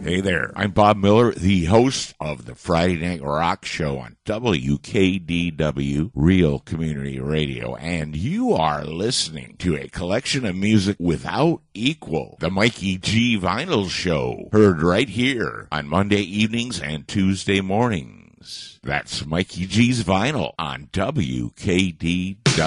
Hey there, I'm Bob Miller, the host of the Friday Night Rock Show on WKDW Real Community Radio, and you are listening to a collection of music without equal, the Mikey G Vinyl Show, heard right here on Monday evenings and Tuesday mornings. That's Mikey G's Vinyl on WKDW.